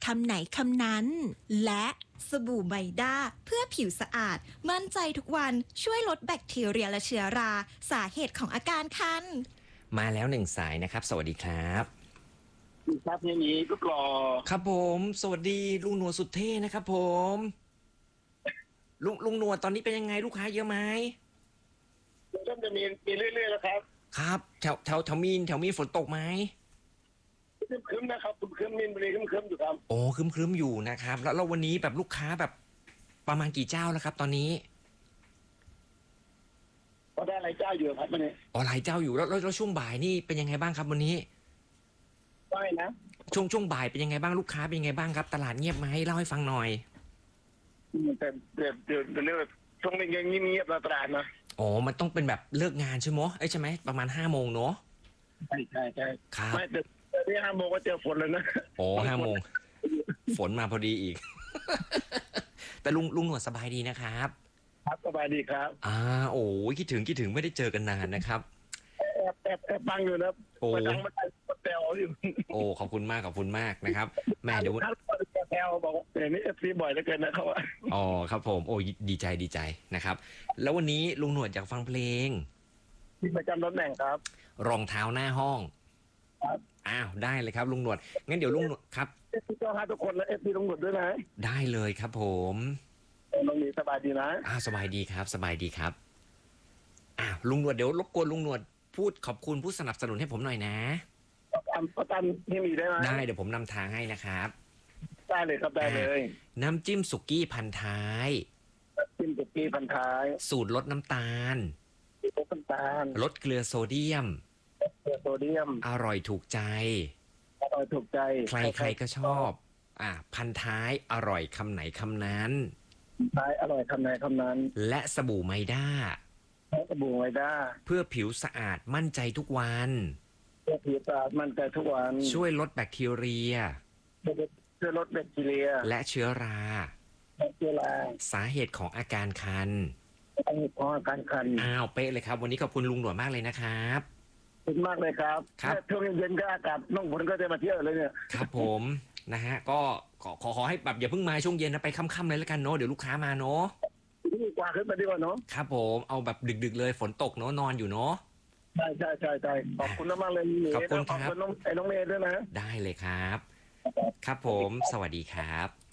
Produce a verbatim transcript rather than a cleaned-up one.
ำไหนคำนั้นและสบู่ไบด้าเพื่อผิวสะอาดมั่นใจทุกวันช่วยลดแบคทีเรียและเชื้อราสาเหตุของอาการคันมาแล้วหนึ่งสายนะครับสวัสดีครับครับอย่างนี้ก็รอครับผมสวัสดีลุงหนวดสุดเท่นะครับผมลุงลุงหนวดตอนนี้เป็นยังไงลูกค้าเยอะไหมเริ่มจะมีมีเรื่อยๆแล้วครับครับแถวแถวแถวมีนแถวมีฝนตกไหมครึ้มๆนะครับครึ้มๆมีนบุรีครึ้มๆอยู่ครับโอ้ครึ้มครึ้มอยู่นะครับแล้วเราวันนี้แบบลูกค้าแบบประมาณกี่เจ้าแล้วครับตอนนี้ก็ได้หลายเจ้าอยู่ครับวันนี้อ๋อหลายเจ้าอยู่แล้วแล้วช่วงบ่ายนี่เป็นยังไงบ้างครับวันนี้ได้นะช่วงช่วงบ่ายเป็นยังไงบ้างลูกค้าเป็นยังไงบ้างครับตลาดเงียบไหมเล่าให้ฟังหน่อยแต่เดี๋ยวเดี๋ยวเดี๋ยวช่วงนี้ยังเงียบๆตลาดนะอ๋อมันต้องเป็นแบบเลิกงานใช่ไหมเอ้ยใช่ไหมประมาณห้าโมงเนาะใช่ใช่ใช่ครับไม่แต่ที่ห้าโมงก็เจอฝนเลยนะโอ้ห้าโมงฝนมาพอดีอีกแต่ลุงลุงหนวดสบายดีนะครับครับสบายดีครับอ่าโอ้ยคิดถึงคิดถึงไม่ได้เจอกันนานนะครับแอบแอบแอบฟังอยู่นะโอ้ดังมาแซวอยู่โอ้ขอบคุณมากขอบคุณมากนะครับแม่เดี๋ยวแซวบอกเดี๋ยวนี้เอฟซีบ่อยเหลือเกินนะเขาว่าอ๋อครับผมโอ้ดีใจดีใจนะครับแล้ววันนี้ลุงหนวดอยากฟังเพลงที่ประจำตำแหน่งครับรองเท้าหน้าห้องครับอ้าวได้เลยครับลุงหนวดงั้นเดี๋ยวลุงหนวดครับเอฟซีเจ้าห้าทุกคนและเอฟซีลุงหนวดด้วยนะได้เลยครับผมน้องหนีสบายดีนะอ้าวสบายดีครับสบายดีครับอ้าวลุงหนวดเดี๋ยวรบกวนลุงหนวดพูดขอบคุณผู้สนับสนุนให้ผมหน่อยนะประกันที่มีได้ไหมได้เดี๋ยวผมนำทางให้นะครับได้เลยครับได้เลยน้ำจิ้มสุกี้พันท้ายจิ้มสุกี้พันท้ายสูตรลดน้ำตาลลดน้ำตาลลดเกลือโซเดียมเกลือโซเดียมอร่อยถูกใจอร่อยถูกใจใครใครก็ชอบอ่ะพันท้ายอร่อยคำไหนคำนั้นท้ายอร่อยคำไหนคำนั้นและสบู่ไมด้าและสบู่ไมด้าเพื่อผิวสะอาดมั่นใจทุกวันเพื่อผิวสะอาดมั่นใจทุกวันช่วยลดแบคทีเรียช่วยลดแบคทีเรียและเชื้อราและเชื้อราสาเหตุของอาการคันสาเหตุของอาการคันอ้าวเป๊ะเลยครับวันนี้ขอบคุณลุงหนวดมากเลยนะครับขอบคุณมากเลยครับครับช่วงเย็นๆก็อากาศน้องฝนก็จะมาเที่ยวเลยเนี่ยครับผมนะฮะก็ขอขอขอให้แบบอย่าเพิ่งมาช่วงเย็นนะไปค่ำๆเลยแล้วกันเนาะเดี๋ยวลูกค้ามาเนาะดีกว่าขึ้นมาดีกว่าเนาะครับผมเอาแบบดึกๆเลยฝนตกเนาะนอนอยู่เนาะใช่ใช่ใช่ใช่ขอบคุณมากเลยขอบคุณครับขอบคุณน้องไอ้น้องเมย์ด้วยนะได้เลยครับครับผมสวัสดีครับ